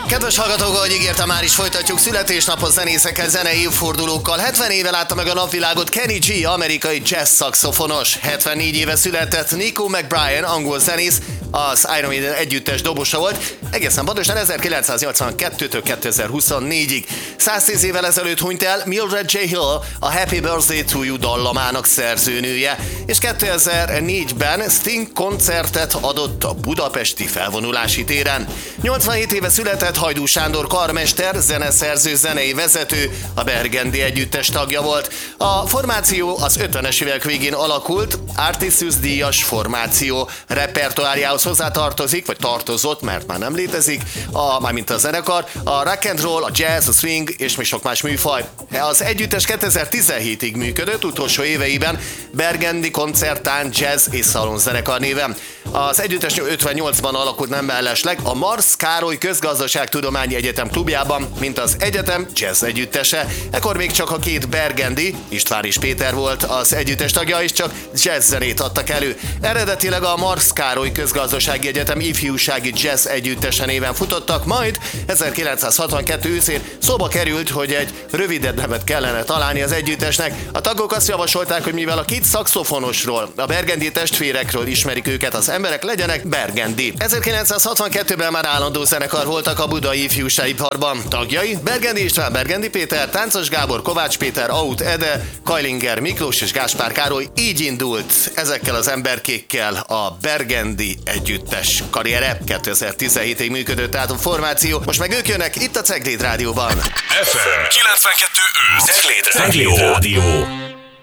Kedves hallgatók, ahogy ígértem, már is folytatjuk születésnapos zenészekkel, zenei évfordulókkal. 70 éve látta meg a napvilágot Kenny G, amerikai jazz szaxofonos. 74 éve született Nico McBrien, angol zenész, az Iron Maiden együttes dobosa volt, egészen pontosan 1982-től 2024-ig. 110 évvel ezelőtt hunyt el Mildred J. Hill, a Happy Birthday to You dallamának szerzőnője, és 2004-ben Sting koncertet adott a budapesti felvonulási téren. 87 éve született Hajdú Sándor karmester, zeneszerző, zenei vezető, a Burgundy együttes tagja volt. A formáció az 50-es évek végén alakult, Artistus díjas formáció. Repertoárjához hozzátartozik, vagy tartozott, mert már nem létezik, mármint a zenekar, a rock and roll, a jazz, a swing és még sok más műfaj. Az együttes 2017-ig működött, utolsó éveiben Burgundy koncertán jazz és szalon zenekar néven. Az együttes 58-ban alakult nem mellesleg a Marsz Károly Közgazdaságtudományi Egyetem klubjában, mint az egyetem jazz együttese. Ekkor még csak a két Burgundy, István és Péter volt az együttes tagja, és csak jazz zenét adtak elő. Eredetileg a Marsz Károly Közgazdasági Egyetem ifjúsági jazz együttese néven futottak, majd 1962 őszén szóba került, hogy egy rövidebb nevet kellene találni az együttesnek. A tagok azt javasolták, hogy mivel a két szaxofonosról, a Burgundy testvérekről ismerik őket az emberek, legyenek Burgundy. 1962-ben már állandó zenekar voltak a budai ifjúsági parkban. Tagjai Burgundy István, Burgundy Péter, Táncos Gábor, Kovács Péter, Aut Ede, Kajlinger Miklós és Gáspár Károly. Így indult ezekkel az emberkékkel a Burgundy együttes karriere. 2017-ig működött tehát a formáció. Most meg ők jönnek itt a Cegléd Rádióban. FM 92.5 Cegléd Rádió.